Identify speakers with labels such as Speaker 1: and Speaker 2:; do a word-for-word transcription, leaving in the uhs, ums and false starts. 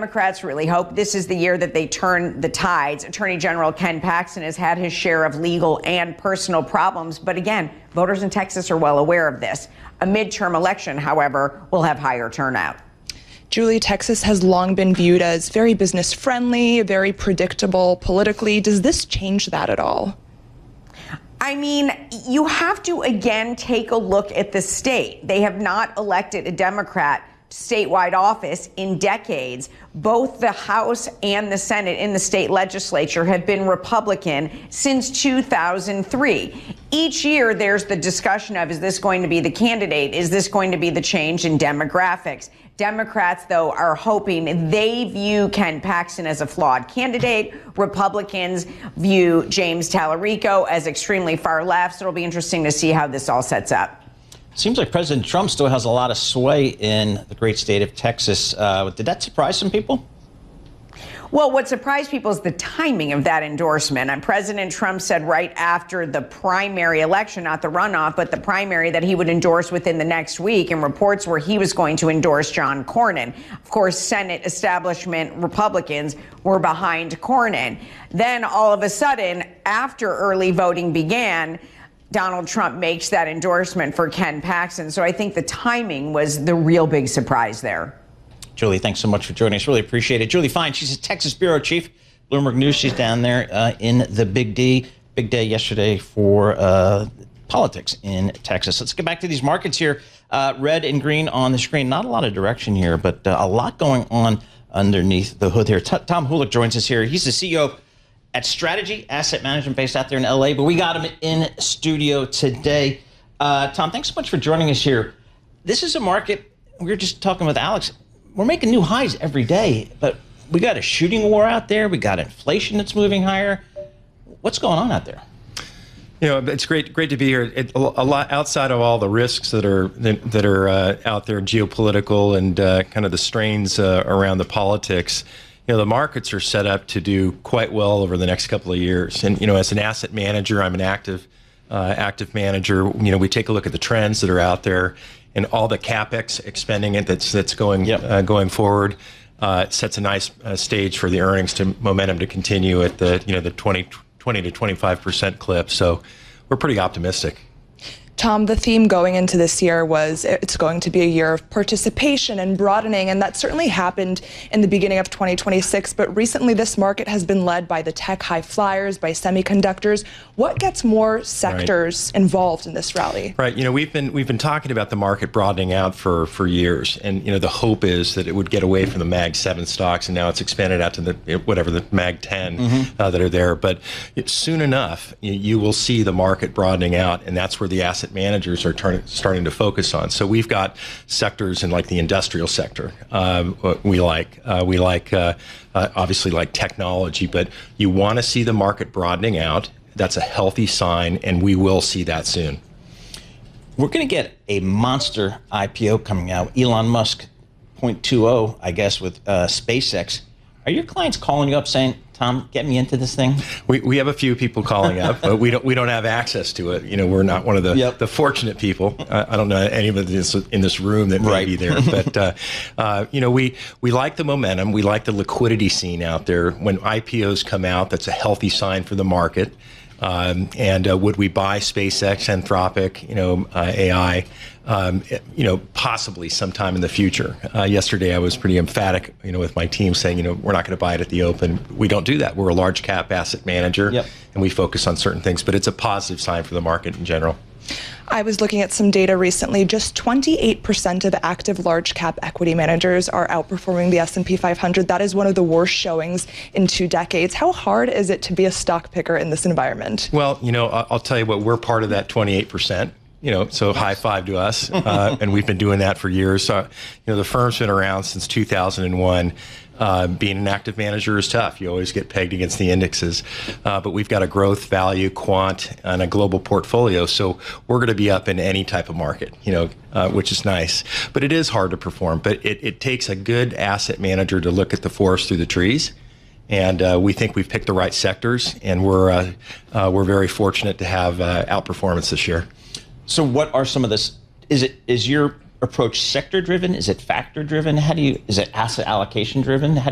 Speaker 1: Democrats really hope this is the year that they turn the tides. Attorney General Ken Paxton has had his share of legal and personal problems. But again, voters in Texas are well aware of this. A midterm election, however, will have higher turnout.
Speaker 2: Julie, Texas has long been viewed as very business friendly, very predictable politically. Does this change that at all?
Speaker 1: I mean, you have to, again, take a look at the state. They have not elected a Democrat to statewide office in decades. Both the House and the Senate in the state legislature have been Republican since two thousand three. Each year, there's the discussion of, is this going to be the candidate? Is this going to be the change in demographics? Democrats, though, are hoping. They view Ken Paxton as a flawed candidate. Republicans view James Tallarico as extremely far left. So it'll be interesting to see how this all sets up.
Speaker 3: Seems like President Trump still has a lot of sway in the great state of Texas. Uh, did that surprise some people?
Speaker 1: Well, what surprised people is the timing of that endorsement. And President Trump said right after the primary election, not the runoff, but the primary, that he would endorse within the next week. And reports were he was going to endorse John Cornyn. Of course, Senate establishment Republicans were behind Cornyn. Then all of a sudden, after early voting began, Donald Trump makes that endorsement for Ken Paxton. So I think the timing was the real big surprise there.
Speaker 3: Julie, thanks so much for joining us. Really appreciate it. Julie Fine, she's a Texas bureau chief, Bloomberg News. She's down there uh, in the Big D. Big day yesterday for uh, politics in Texas. Let's get back to these markets here. Uh, red and green on the screen. Not a lot of direction here, but uh, a lot going on underneath the hood here. T- Tom Hulick joins us here. He's the C E O at Strategy Asset Management based out there in L A, but we got him in studio today. Uh, Tom, thanks so much for joining us here. This is a market, we were just talking with Alex, we're making new highs every day, but we got a shooting war out there. We got inflation that's moving higher. What's going on out there?
Speaker 4: You know, it's great, great to be here. It, a lot outside of all the risks that are that, that are uh, out there, geopolitical and uh, kind of the strains uh, around the politics. You know, the markets are set up to do quite well over the next couple of years. And you know, as an asset manager, I'm an active, uh, active manager. You know, we take a look at the trends that are out there. And all the capex expending it that's that's going yep. uh, going forward uh, sets a nice uh, stage for the earnings to momentum to continue at the you know the twenty to twenty-five percent clip. So we're pretty optimistic.
Speaker 2: Tom, the theme going into this year was it's going to be a year of participation and broadening, and that certainly happened in the beginning of twenty twenty-six. But recently, this market has been led by the tech high flyers, by semiconductors. What gets more sectors right. involved in this rally?
Speaker 4: Right. You know, we've been we've been talking about the market broadening out for for years, and you know, the hope is that it would get away from the Mag seven stocks, and now it's expanded out to the whatever the Mag ten mm-hmm. uh, that are there. But soon enough, you, you will see the market broadening out, and that's where the asset managers are turn, starting to focus on. So we've got sectors in like the industrial sector. Um, we like uh, we like uh, uh, obviously like technology, but you want to see the market broadening out. That's a healthy sign, and we will see that soon.
Speaker 3: We're going to get a monster I P O coming out. Elon Musk point two oh, I guess, with uh, SpaceX. Are your clients calling you up saying, Tom, get me into this thing?
Speaker 4: We we have a few people calling up, but we don't we don't have access to it. You know, we're not one of the yep. the fortunate people. Uh, I don't know anybody in this room that may
Speaker 3: right.
Speaker 4: be there, but uh, uh, you know, we we like the momentum. We like the liquidity scene out there. When I P Os come out, that's a healthy sign for the market. Um, and uh, would we buy SpaceX, Anthropic, you know, uh, A I, um, you know, possibly sometime in the future? Uh, yesterday, I was pretty emphatic, you know, with my team saying, you know, we're not going to buy it at the open. We don't do that. We're a large cap asset manager, yep. and we focus on certain things. But it's a positive sign for the market in general.
Speaker 2: I was looking at some data recently. Just twenty-eight percent of active large cap equity managers are outperforming the S and P five hundred. That is one of the worst showings in two decades. How hard is it to be a stock picker in this environment?
Speaker 4: Well, you know, I'll tell you what, we're part of that twenty-eight percent. You know, so high five to us. Uh, and we've been doing that for years. So, you know, the firm's been around since two thousand one. Uh, being an active manager is tough. You always get pegged against the indexes. Uh, but we've got a growth, value, quant, and a global portfolio. So we're going to be up in any type of market, you know, uh, which is nice. But it is hard to perform. But it, it takes a good asset manager to look at the forest through the trees. And uh, we think we've picked the right sectors. And we're, uh, uh, we're very fortunate to have uh, outperformance this year.
Speaker 3: So what are some of this? Is it is your approach sector driven? Is it factor driven? How do you? Is it asset allocation driven? How